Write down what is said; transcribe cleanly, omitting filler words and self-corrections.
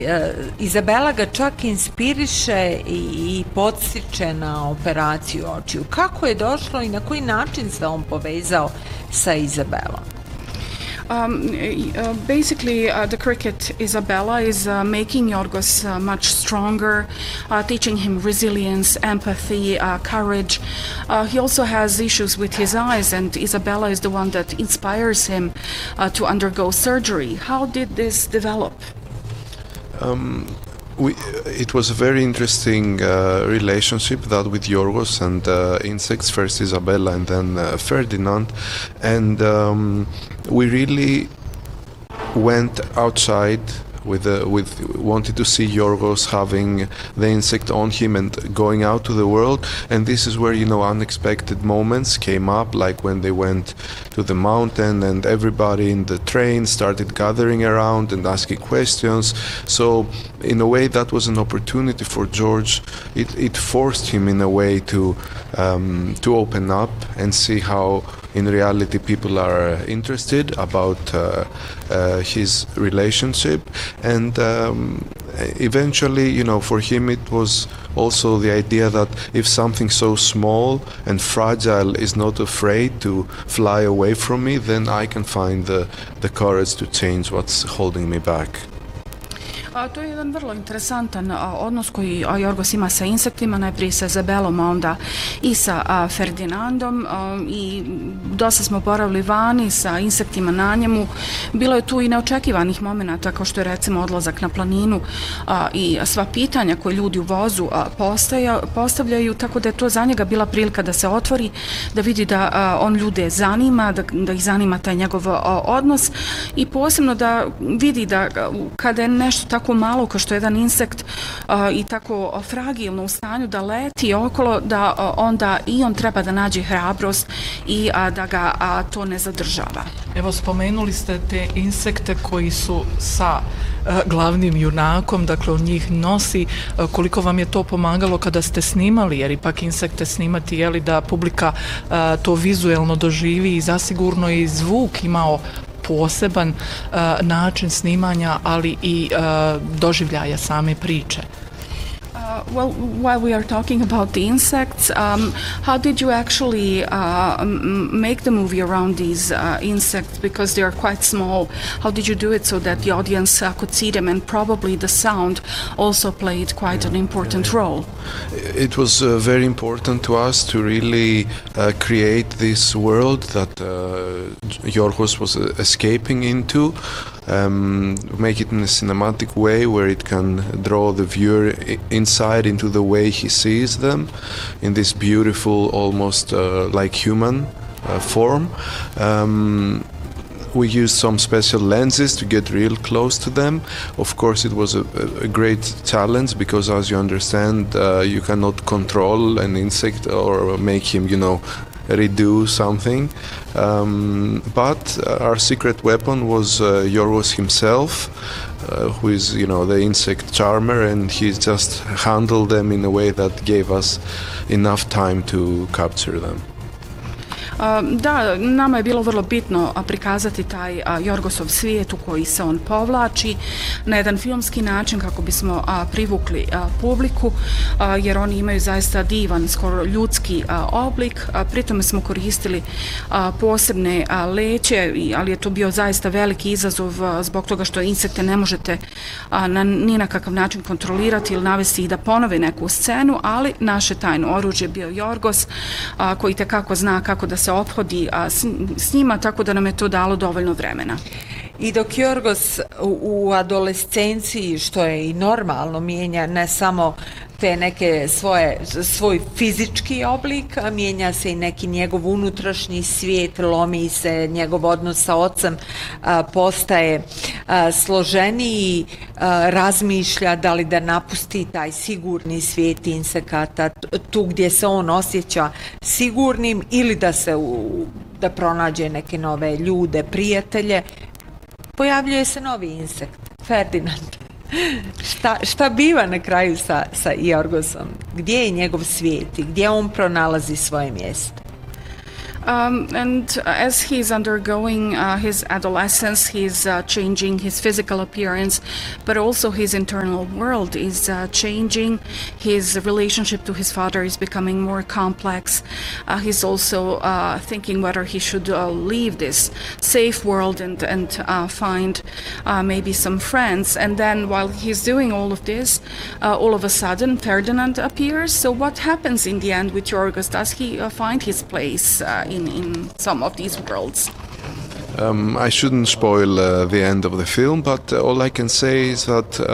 Izabela ga čak inspiriše i podstiče na operaciju očiju. Kako je došlo i na koji način se on povezao sa Izabelom? Basically, the cricket Isabella is making Yorgos much stronger, teaching him resilience, empathy, courage. He also has issues with his eyes, and Isabella is the one that inspires him to undergo surgery. How did this develop? It was a very interesting relationship that with Yorgos and insects, first Isabella and then Ferdinand, and we really went outside with wanted to see Yorgos having the insect on him and going out to the world, and this is where unexpected moments came up, like when they went to the mountain and everybody in the train started gathering around and asking questions. So in a way that was an opportunity for George. It forced him in a way to open up and see how in reality people are interested about his relationship, and eventually for him it was also the idea that if something so small and fragile is not afraid to fly away from me, then I can find the courage to change what's holding me back. To je jedan vrlo interesantan odnos koji Yorgos ima sa insektima, najprije sa Izabelom, a onda i sa Ferdinandom, i dosta smo boravili vani sa insektima na njemu. Bilo je tu i neočekivanih momenata, kao što je recimo odlazak na planinu i sva pitanja koje ljudi u vozu postavljaju, tako da je to za njega bila prilika da se otvori, da vidi da on ljude zanima, da ih zanima taj njegov odnos, i posebno da vidi da kada je nešto tako malo kao što je jedan insekt i tako fragilno u stanju da leti okolo, da onda i on treba da nađe hrabrost i da ga to ne zadržava. Evo, spomenuli ste te insekte koji su sa glavnim junakom, dakle on njih nosi. Koliko vam je to pomagalo kada ste snimali, jer ipak insekte snimati, je li da publika to vizuelno doživi, i zasigurno i zvuk imao poseban način snimanja, ali i doživljaja same priče. Well, while we are talking about the insects, how did you actually make the movie around these insects, because they are quite small? How did you do it so that the audience could see them, and probably the sound also played quite an important role? It was very important to us to really create this world that Yorgos was escaping into, make it in a cinematic way where it can draw the viewer inside into the way he sees them in this beautiful, almost like human form. We used some special lenses to get real close to them. Of course, it was a great challenge because, as you understand, you cannot control an insect or make him, redo something. But our secret weapon was Yorgos himself, who is, the insect charmer, and he just handled them in a way that gave us enough time to capture them. Da, nama je bilo vrlo bitno prikazati taj Yorgosov svijet u koji se on povlači na jedan filmski način kako bismo privukli publiku, jer oni imaju zaista divan, skoro ljudski oblik. Pritome smo koristili posebne leće, ali je to bio zaista veliki izazov zbog toga što insekte ne možete ni na kakav način kontrolirati ili navesti ih da ponove neku scenu, ali naše tajno oružje bio Yorgos, koji tekako zna kako da se ophodi s njima, tako da nam je to dalo dovoljno vremena. I dok Yorgos u adolescenciji, što je i normalno, mijenja ne samo te neke svoj fizički oblik, mijenja se i neki njegov unutrašnji svijet, lomi se njegov odnos sa ocem, postaje složeniji, razmišlja da li da napusti taj sigurni svijet insekata, tu gdje se on osjeća sigurnim, ili da pronađe neke nove ljude, prijatelje. Pojavljuje se novi insekt, Ferdinand. Šta biva na kraju sa Yorgosom? Gdje je njegov svijet i gdje on pronalazi svoje mjesto? And as he's undergoing his adolescence, he's changing his physical appearance, but also his internal world is changing. His relationship to his father is becoming more complex. He's also thinking whether he should leave this safe world and find maybe some friends. And then while he's doing all of this, all of a sudden Ferdinand appears. So what happens in the end with Yorgos? Does he find his place in some of these worlds? I shouldn't spoil the end of the film, but all I can say is that